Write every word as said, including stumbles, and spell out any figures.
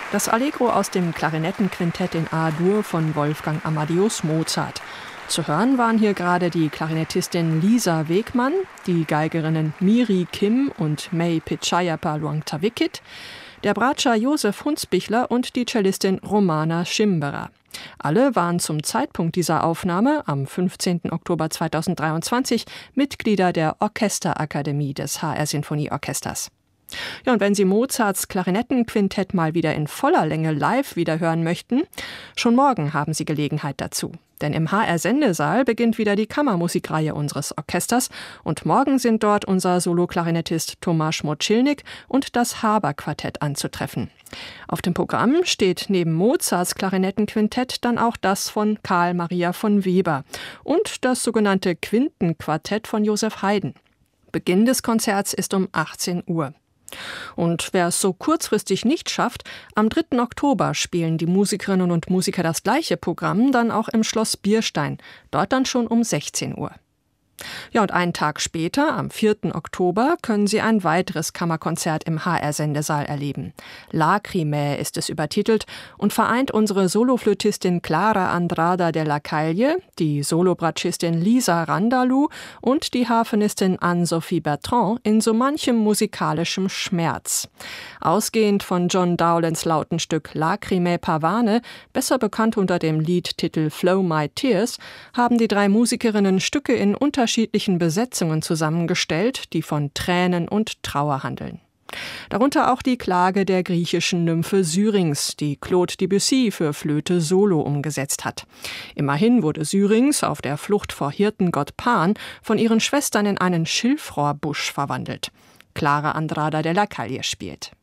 Das Allegro aus dem Klarinettenquintett in A-Dur von Wolfgang Amadeus Mozart. Zu hören waren hier gerade die Klarinettistin Lisa Wegmann, die Geigerinnen Miri Kim und May Pichayapa Luangtawikit, der Bratscher Josef Hunsbichler und die Cellistin Romana Schimberer. Alle waren zum Zeitpunkt dieser Aufnahme am fünfzehnten Oktober zweitausenddreiundzwanzig Mitglieder der Orchesterakademie des H R Sinfonieorchesters. Ja, und wenn Sie Mozarts Klarinettenquintett mal wieder in voller Länge live wiederhören möchten, schon morgen haben Sie Gelegenheit dazu. Denn im H R-Sendesaal beginnt wieder die Kammermusikreihe unseres Orchesters und morgen sind dort unser Soloklarinettist Tomasz Moczylnik und das Haber-Quartett anzutreffen. Auf dem Programm steht neben Mozarts Klarinettenquintett dann auch das von Carl Maria von Weber und das sogenannte Quintenquartett von Joseph Haydn. Beginn des Konzerts ist um achtzehn Uhr. Und wer es so kurzfristig nicht schafft, am dritten Oktober spielen die Musikerinnen und Musiker das gleiche Programm dann auch im Schloss Bierstein, dort dann schon um sechzehn Uhr. Ja, und einen Tag später, am vierten Oktober, können Sie ein weiteres Kammerkonzert im H R-Sendesaal erleben. Lacrimae ist es übertitelt und vereint unsere Soloflötistin Clara Andrada de la Caille, die Solobratschistin Lisa Randalou und die Harfenistin Anne-Sophie Bertrand in so manchem musikalischem Schmerz. Ausgehend von John Dowlands Lautenstück Lacrimae Pavane, besser bekannt unter dem Liedtitel Flow My Tears, haben die drei Musikerinnen Stücke in unterschiedlichen unterschiedlichen Besetzungen zusammengestellt, die von Tränen und Trauer handeln. Darunter auch die Klage der griechischen Nymphe Syrinx, die Claude Debussy für Flöte solo umgesetzt hat. Immerhin wurde Syrinx auf der Flucht vor Hirtengott Pan von ihren Schwestern in einen Schilfrohrbusch verwandelt. Clara Andrada de la Caille spielt.